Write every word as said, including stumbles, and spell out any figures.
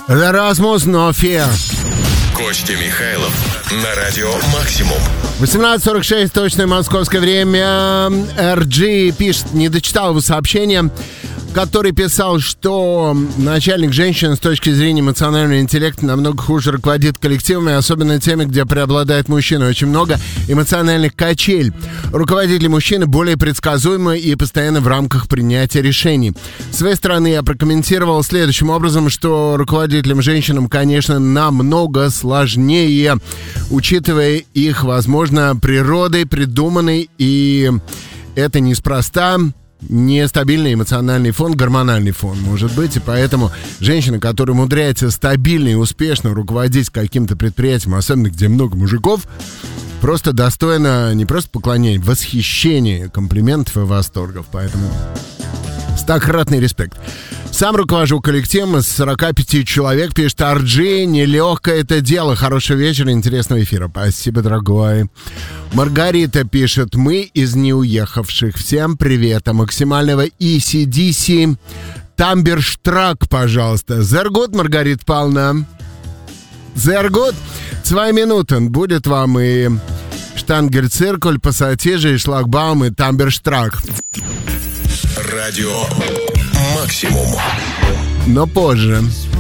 The Rasmus No Fear. Костя Михайлов на радио Максимум. восемнадцать сорок шесть, точное московское время. эр джи пишет, не дочитал его сообщение, который писал, что начальник женщин с точки зрения эмоционального интеллекта намного хуже руководит коллективами, особенно теми, где преобладает мужчина. Очень много эмоциональных качель. Руководители мужчины более предсказуемы и постоянно в рамках принятия решений. С своей стороны я прокомментировал следующим образом, что руководителям женщинам, конечно, намного сложнее, учитывая их, возможно, природой придуманной, и это неспроста. Нестабильный эмоциональный фон, гормональный фон, может быть, и поэтому женщина, которая умудряется стабильно и успешно руководить каким-то предприятием, особенно где много мужиков, просто достойна не просто поклонения, восхищения, комплиментов и восторгов, поэтому стократный респект. Сам руковожу коллективом из сорока пяти человек, пишет эр джи. Нелегкое это дело. Хорошего вечера, интересного эфира. Спасибо, дорогой. Маргарита пишет, мы из неуехавших. Всем привет. А максимального и си ди си Тамберштрак, пожалуйста. Зергут, Маргарита Павловна. Зергут. Zwei Minuten. Будет вам и штангель-циркуль, пассатижи, и шлагбаум, и Тамберштрак. Радио Максимум. Но позже.